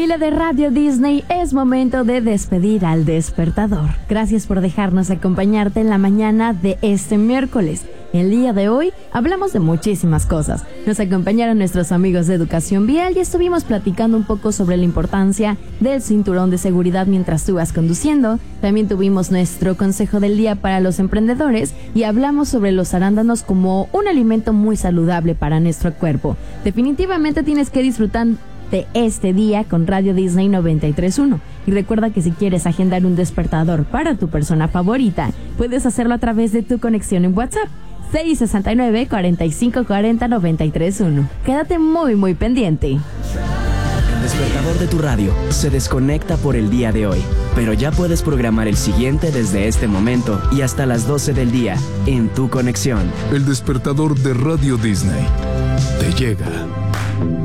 familia de Radio Disney, es momento de despedir al despertador. Gracias por dejarnos acompañarte en la mañana de este miércoles. El día de hoy hablamos de muchísimas cosas. Nos acompañaron nuestros amigos de Educación Vial y estuvimos platicando un poco sobre la importancia del cinturón de seguridad mientras tú vas conduciendo. También tuvimos nuestro consejo del día para los emprendedores y hablamos sobre los arándanos como un alimento muy saludable para nuestro cuerpo. Definitivamente tienes que disfrutar de este día con Radio Disney 93.1. Y recuerda que si quieres agendar un despertador para tu persona favorita, puedes hacerlo a través de tu conexión en WhatsApp 669-4540-931. Quédate muy pendiente. El despertador de tu radio se desconecta por el día de hoy, pero ya puedes programar el siguiente desde este momento y hasta las 12 del día en tu conexión. El despertador de Radio Disney te llega.